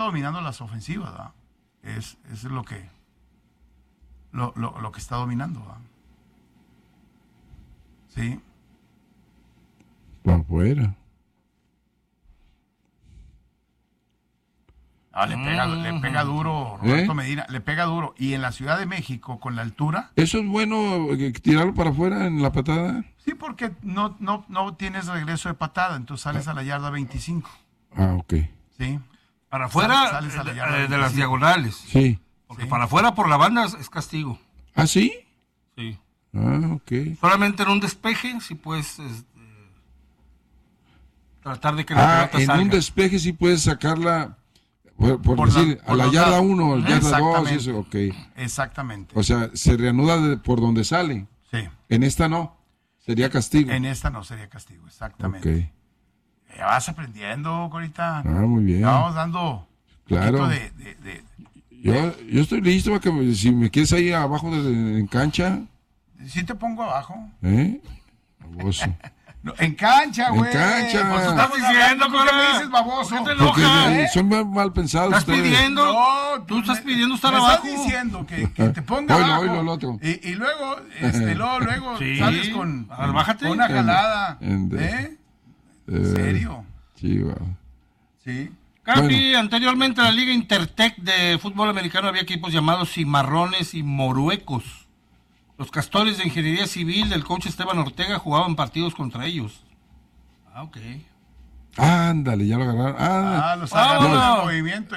dominando las ofensivas, ¿verdad? Es lo que está dominando, ¿verdad? Sí. Por afuera. Le pega duro, Roberto Medina, le pega duro. Y en la Ciudad de México, con la altura... ¿Eso es bueno, tirarlo para afuera en la patada? Sí, porque no tienes regreso de patada, entonces sales a la yarda 25. Ah, ok. Sí. Para afuera Sales a la yarda de las diagonales. Sí. Porque para afuera por la banda es castigo. ¿Ah, sí? Sí. Ah, ok. Solamente en un despeje, si puedes tratar de que la pelota en salga. un despeje sí puedes sacarla, por decir, a la yarda 1, a la yarda 2, eso, ok. Exactamente. O sea, se reanuda por donde sale. Sí. En esta no, sería castigo. En esta no sería castigo, exactamente. Ok. Ya vas aprendiendo, Corita. Ah, muy bien. Ya vamos dando claro. Yo estoy listo para que si me quieres ahí abajo en cancha. Sí te pongo abajo. Baboso. No, en cancha, güey. En cancha. Pues estás diciendo, ¿por qué me dices baboso? ¿Por qué te Porque enojas? son mal pensados ¿Estás ustedes. pidiendo? No, tú estás pidiendo estar me abajo. Estás diciendo que te ponga abajo. Oilo, el otro. Y luego, luego Sí. sales con Bájate. una jalada. ¿En serio? Chiva. Sí. Capi, anteriormente en la Liga Intertec de fútbol americano había equipos llamados Cimarrones y Moruecos. Los Castores de Ingeniería Civil del coach Esteban Ortega jugaban partidos contra ellos. Ah, ok. Ándale, ya lo agarraron. Los agarró el movimiento.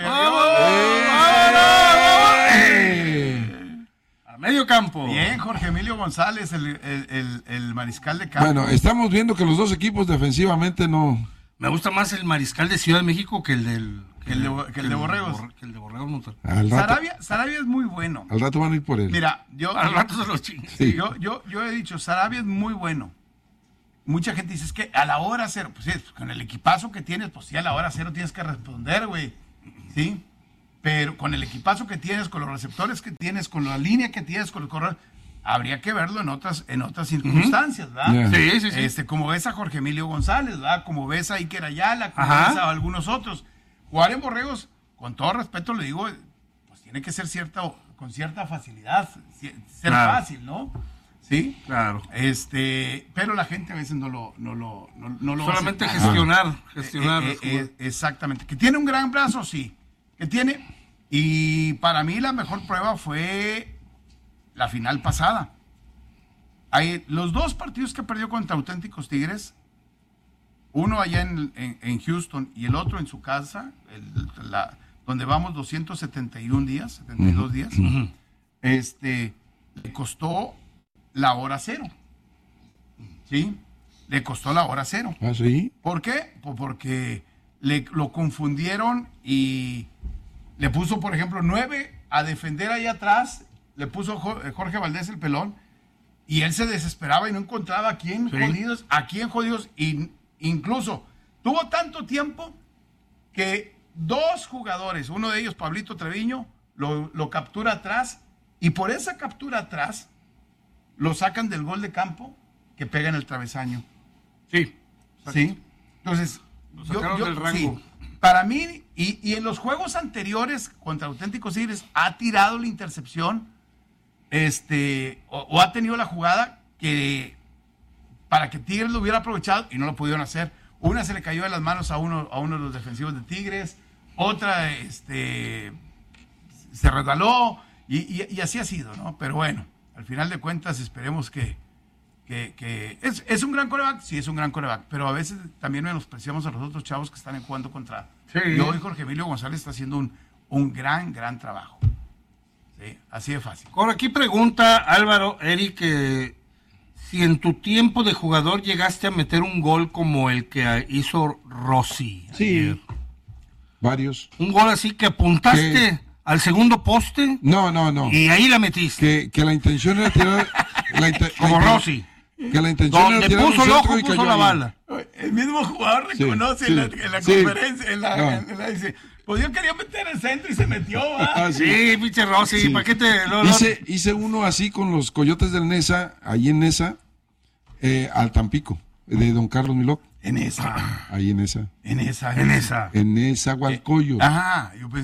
A medio campo. Bien, Jorge Emilio González, el mariscal de campo. Bueno, estamos viendo que los dos equipos defensivamente no... Me gusta más el mariscal de Ciudad de México que el de Borregos. Que el de Borregos Monterrey. Sarabia es muy bueno. Al rato van a ir por él. Mira, al rato se los chingas. Sí. Yo he dicho, Sarabia es muy bueno. Mucha gente dice, es que a la hora cero, pues sí, con el equipazo que tienes, pues sí, a la hora cero tienes que responder, güey. ¿Sí? Pero con el equipazo que tienes, con los receptores que tienes, con la línea que tienes, con el corredor, habría que verlo en otras circunstancias, ¿verdad? Yeah. Sí. Como ves a Jorge Emilio González, ¿verdad? Como ves a Iker Ayala, como ves a algunos otros. Jugar en Borregos, con todo respeto le digo, pues tiene que ser con cierta facilidad, ser fácil, ¿no? Sí, claro. Pero la gente a veces no lo solamente hace. gestionar. Exactamente. Que tiene un gran brazo, sí. Que tiene. Y para mí la mejor prueba fue la final pasada. Los dos partidos que perdió contra Auténticos Tigres, uno allá en Houston y el otro en su casa, donde vamos 272 días, le costó la hora cero. ¿Sí? Le costó la hora cero. ¿Ah, sí? ¿Por qué? Pues porque lo confundieron y le puso, por ejemplo, 9 a defender ahí atrás, le puso Jorge Valdés el pelón, y él se desesperaba y no encontraba a quién jodidos, y incluso tuvo tanto tiempo que 2 jugadores, uno de ellos, Pablito Treviño, lo captura atrás, y por esa captura atrás lo sacan del gol de campo que pega en el travesaño. Sí. ¿Sí? Entonces, lo sacaron del rango. Sí, para mí, y en los juegos anteriores contra Auténticos Tigres, ha tirado la intercepción, o ha tenido la jugada que para que Tigres lo hubiera aprovechado y no lo pudieron hacer. Una se le cayó de las manos a uno de los defensivos de Tigres, otra se resbaló, y así ha sido, ¿no? Pero bueno, al final de cuentas esperemos que es un gran quarterback, sí es un gran quarterback, pero a veces también menospreciamos a los otros chavos que están jugando contra. Sí. Y hoy Jorge Emilio González está haciendo un gran trabajo. Sí, así de fácil. Ahora aquí pregunta Álvaro, Eric, si en tu tiempo de jugador llegaste a meter un gol como el que hizo Rossi. Sí. Ayer. Varios. Un gol así que apuntaste al segundo poste. No. Y ahí la metiste. Que la intención era tirar... como Rossi. Que la intención donde era tirar puso un el centro ojo, y puso cayó la ahí. bala. El mismo jugador reconoce en la conferencia, dice, pues yo quería meter el centro y se metió, ¿va? Sí, pinche Rossi, Sí. ¿para qué te...? Hice uno así con los Coyotes del Nesa, ahí en Nesa, al Tampico, de don Carlos Milok. En esa. Ahí en esa. En esa. En esa. En esa Gualcoyo. Ajá, yo pensé